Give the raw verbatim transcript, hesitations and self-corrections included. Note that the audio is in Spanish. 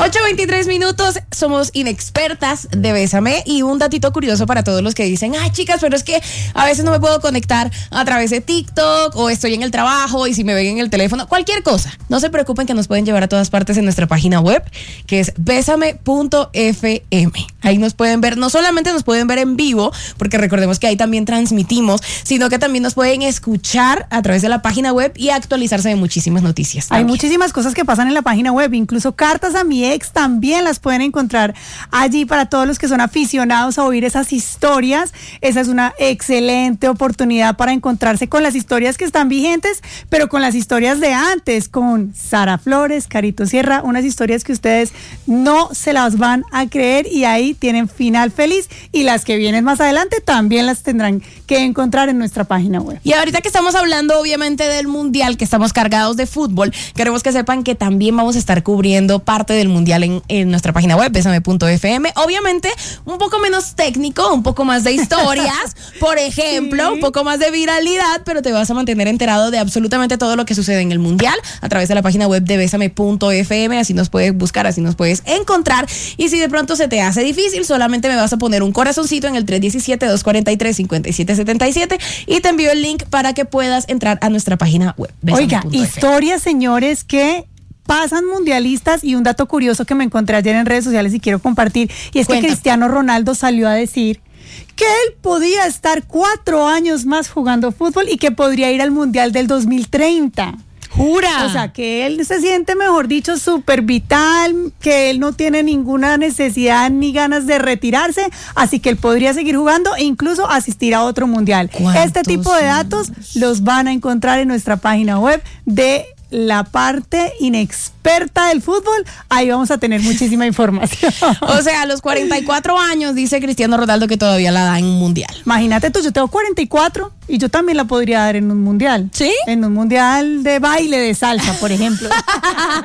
ocho veintitrés minutos, somos inexpertas de Bésame. Y un datito curioso para todos los que dicen, ay chicas, pero es que a veces no me puedo conectar a través de TikTok, o estoy en el trabajo y si me ven en el teléfono, cualquier cosa. No se preocupen, que nos pueden llevar a todas partes en nuestra página web, que es bésame punto f m. Ahí nos pueden ver, no solamente nos pueden ver en vivo, porque recordemos que ahí también transmitimos, sino que también nos pueden escuchar a través de la página web y actualizarse de muchísimas noticias también. Hay muchísimas cosas que pasan en la página web, incluso cartas a mi ex también las pueden encontrar allí para todos los que son aficionados a oír esas historias. Esa es una excelente oportunidad para encontrarse con las historias que están vigentes, pero con las historias de antes, con Sara Flores, Carito Sierra, unas historias que ustedes no se las van a creer y ahí tienen final feliz, y las que vienen más adelante también las tendrán que encontrar en nuestra página web. Y ahorita que estamos hablando obviamente del mundial, que estamos cargados de fútbol, queremos que sepan que también vamos a estar cubriendo parte del mundial en, en nuestra página web, bésame punto f m. Obviamente un poco menos técnico, un poco más de historias, por ejemplo, sí. un poco más de viralidad, pero te vas a mantener enterado de absolutamente todo lo que sucede en el mundial a través de la página web de bésame punto f m. Así nos puedes buscar, así nos puedes encontrar. Y si de pronto se te hace difícil, solamente me vas a poner un corazoncito en el tres uno siete, dos cuatro tres, cinco siete siete siete y te envío el link para que puedas entrar a nuestra página web. Oiga, historias, señores, que pasan mundialistas, y un dato curioso que me encontré ayer en redes sociales y quiero compartir, y es Cuenta. que Cristiano Ronaldo salió a decir que él podía estar cuatro años más jugando fútbol y que podría ir al mundial del dos mil treinta. ¡Jura! O sea, que él se siente, mejor dicho, súper vital, que él no tiene ninguna necesidad ni ganas de retirarse, así que él podría seguir jugando e incluso asistir a otro mundial. Este tipo de datos los van a encontrar en nuestra página web de la parte inexperta del fútbol. Ahí vamos a tener muchísima información. O sea, a los cuarenta y cuatro años dice Cristiano Ronaldo que todavía la da en un mundial. Imagínate tú, yo tengo cuarenta y cuatro y yo también la podría dar en un mundial. ¿Sí? En un mundial de baile de salsa, por ejemplo.